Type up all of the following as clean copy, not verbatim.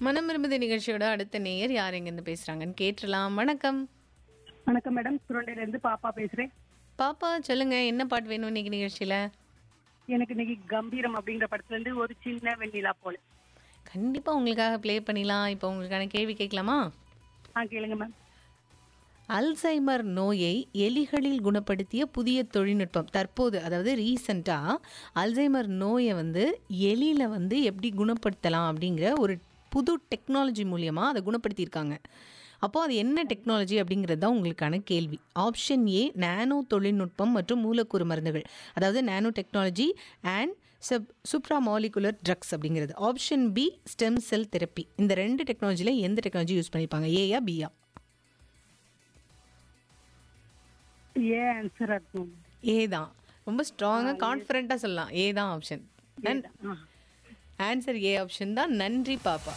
மனம் விரும்புதி நிகழ்ச்சியோட அடுத்த நேயர் யார் எங்கேருந்து பேசுறாங்கன்னு கேட்டுடலாம். வணக்கம். வணக்கம் மேடம். சுரண்டையில இருந்து பாப்பா பேசுறேன். பாப்பா சொல்லுங்க, என்ன பாட்டு வேணும் இன்னைக்கு நிகழ்ச்சியில? எனக்கு இன்னைக்கு கம்பீரம் அப்படிங்கிற படத்துல இருந்து ஒரு சின்ன வெண்ணிலா போல. கண்டிப்பா உங்களுக்காக ப்ளே பண்ணிடலாம். இப்போ உங்களுக்கான கேள்வி கேட்கலாமா? கேளுங்க மேம். அல்சைமர் நோயை எலிகளில் குணப்படுத்திய புதிய தொழில்நுட்பம் தற்போது, அதாவது ரீசெண்டாக அல்சைமர் நோயை எலியில் எப்படி குணப்படுத்தலாம் அப்படிங்கிற ஒரு புது டெக்னாலஜி மூலியமாக அதை குணப்படுத்தியிருக்காங்க. அப்போது அது என்ன டெக்னாலஜி அப்படிங்கிறது தான் உங்களுக்கான கேள்வி. ஆப்ஷன் ஏ நானோ தொழில்நுட்பம் மற்றும் மூலக்கூறு மருந்துகள், அதாவது நானோ டெக்னாலஜி அண்ட் சுப்ராமாலிகுலர் ட்ரக்ஸ் அப்படிங்கிறது. Option B stem cell therapy. இந்த ரெண்டு டெக்னாலஜியில் எந்த டெக்னாலஜி யூஸ் பண்ணியிருப்பாங்க? ஏயா பியா? ஏ ஆன்சர் இருக்கும். ஏ தான். ரொம்ப ஸ்ட்ராங்காக கான்ஃபிடென்ட்டாக சொல்லலாம். ஏ தான் ஆப்ஷன். ஆன்சர் ஏ ஆப்ஷன் தான். நன்றி பாப்பா.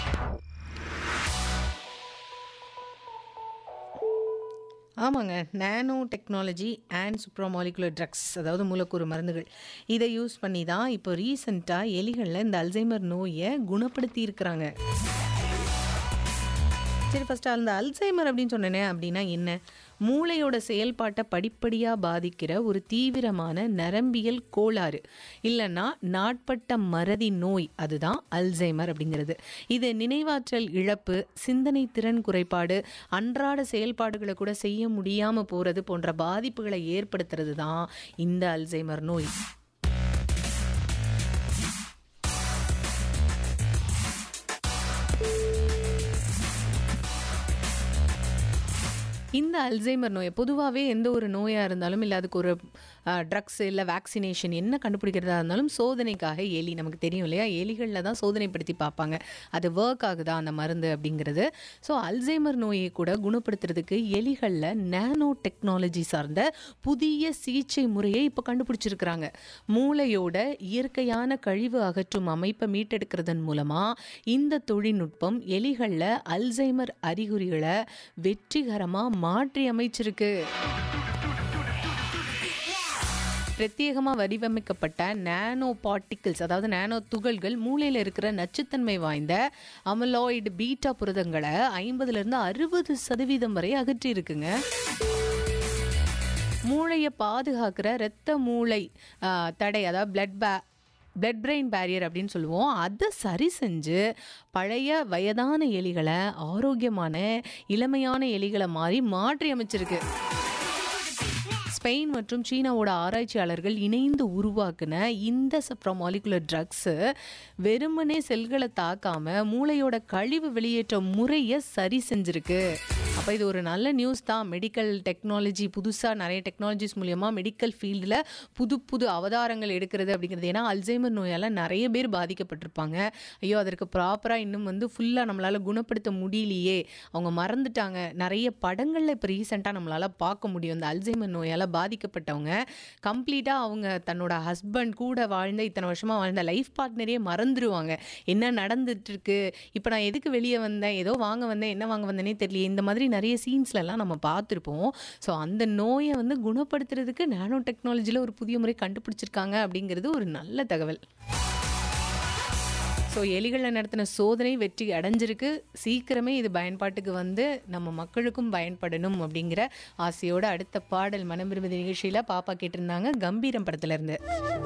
ஆமாங்க, நானோ டெக்னாலஜி அண்ட் சுப்ராமாலிகுலர் ட்ரக்ஸ், அதாவது மூலக்கூறு மருந்துகள், இதை யூஸ் பண்ணி தான் இப்போ ரீசெண்டாக எலிகளில் இந்த அல்சைமர் நோயை குணப்படுத்தி இருக்கிறாங்க. சரி, ஃபஸ்ட்டு அந்த அல்சைமர் அப்படின்னு சொன்னேனே, அப்படின்னா என்ன? மூளையோட செயல்பாட்டை படிப்படியாக பாதிக்கிற ஒரு தீவிரமான நரம்பியல் கோளாறு, இல்லைன்னா நாட்பட்ட மறதி நோய், அதுதான் அல்சைமர் அப்படிங்கிறது. இது நினைவாற்றல் இழப்பு, சிந்தனை திறன் குறைபாடு, அன்றாட செயல்பாடுகளை கூட செய்ய முடியாமல் போகிறது போன்ற பாதிப்புகளை ஏற்படுத்துறது தான் இந்த அல்சைமர் நோய். இந்த அல்சைமர் நோயை பொதுவாகவே எந்த ஒரு நோயாக இருந்தாலும், இல்லை அதுக்கு ஒரு ட்ரக்ஸ் இல்லை வேக்சினேஷன் என்ன கண்டுபிடிக்கிறதா இருந்தாலும் சோதனைக்காக எலி, நமக்கு தெரியும் இல்லையா, எலிகளில் தான் சோதனைப்படுத்தி பார்ப்பாங்க அது ஒர்க் ஆகுதா அந்த மருந்து அப்படிங்கிறது. ஸோ அல்சைமர் நோயை கூட குணப்படுத்துறதுக்கு எலிகளில் நானோ டெக்னாலஜி சார்ந்த புதிய சிகிச்சை முறையை இப்போ கண்டுபிடிச்சிருக்கிறாங்க. மூளையோட இயற்கையான கழிவு அகற்றும் அமைப்பை மீட்டெடுக்கிறதன் மூலமாக இந்த தொழில்நுட்பம் எலிகளில் அல்சைமர் அறிகுறிகளை வெற்றிகரமாக மாற்றி அமைச்சிருக்கு. பிரத்யேகமாக வடிவமைக்கப்பட்ட நானோ பார்ட்டிகிள்ஸ், அதாவது நானோ துகள்கள் மூளையில் இருக்கிற நச்சுத்தன்மை வாய்ந்த அமலாய்டு பீட்டா புரதங்களை 50-60% வரை அகற்றி இருக்குங்க. மூளையை பாதுகாக்கிற இரத்த மூளை தடை, அதாவது பிளட் பிரெயின் பேரியர் அப்படின்னு சொல்லுவோம், அதை சரி செஞ்சு பழைய வயதான எலிகளை ஆரோக்கியமான இளமையான எலிகளை மாற்றி அமைச்சிருக்கு. ஸ்பெயின் மற்றும் சீனாவோட ஆராய்ச்சியாளர்கள் இணைந்து உருவாக்குன இந்த சுப்ராமாலிகுலர் ட்ரக்ஸு வெறுமனே செல்களை தாக்காம மூளையோட கழிவு வெளியேற்ற முறையை சரி செஞ்சிருக்கு. அப்போ இது ஒரு நல்ல நியூஸ் தான். மெடிக்கல் டெக்னாலஜி, புதுசாக நிறைய டெக்னாலஜிஸ் மூலியமாக மெடிக்கல் ஃபீல்டில் புது அவதாரங்கள் எடுக்கிறது அப்படிங்கிறது. ஏன்னா அல்சைமர் நோயால் நிறைய பேர் பாதிக்கப்பட்டிருப்பாங்க. ஐயோ, அதற்கு ப்ராப்பராக இன்னும் ஃபுல்லாக நம்மளால் குணப்படுத்த முடியலையே, அவங்க மறந்துட்டாங்க. நிறைய படங்களில் இப்போ ரீசெண்டாக நம்மளால் பார்க்க முடியும். இந்த அல்சைமர் நோயால் பாதிக்கப்பட்டவங்க கம்ப்ளீட்டாக அவங்க தன்னோட ஹஸ்பண்ட் கூட வாழ்ந்த இத்தனை வருஷமாக வாழ்ந்த லைஃப் பார்ட்னரையே மறந்துடுவாங்க. என்ன நடந்துட்டு இருக்கு, இப்போ நான் எதுக்கு வெளியே வந்தேன், ஏதோ வாங்க வந்தேன், என்ன வாங்க வந்தேனே தெரியல, இந்த மாதிரி நிறைய சீன்ஸ்லாம் நம்ம பார்த்துருப்போம். ஸோ அந்த நோயை குணப்படுத்துறதுக்கு நானோ டெக்னாலஜியில் ஒரு புதிய முறை கண்டுபிடிச்சிருக்காங்க அப்படிங்கிறது ஒரு நல்ல தகவல். ஸோ எலிகளில் நடத்தின சோதனை வெற்றி அடைஞ்சிருக்கு. சீக்கிரமே இது பயன்பாட்டுக்கு நம்ம மக்களுக்கும் பயன்படணும் அப்படிங்கிற ஆசையோட அடுத்த பாடல் மனம் விரும்புதி நிகழ்ச்சியில் பாப்பா கேட்டிருந்தாங்க, கம்பீரம் படத்துல இருந்து.